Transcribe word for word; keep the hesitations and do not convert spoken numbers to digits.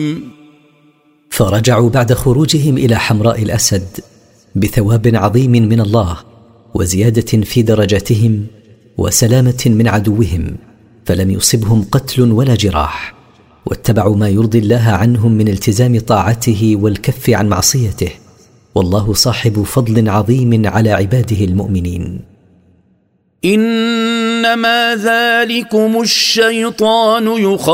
فرجعوا بعد خروجهم إلى حمراء الأسد بثواب عظيم من الله وزيادة في درجاتهم وسلامة من عدوهم، فلم يصبهم قتل ولا جراح، واتبعوا ما يرضي الله عنهم من التزام طاعته والكف عن معصيته، والله صاحب فضل عظيم على عباده المؤمنين. إنما ذلكم الشيطان يخوف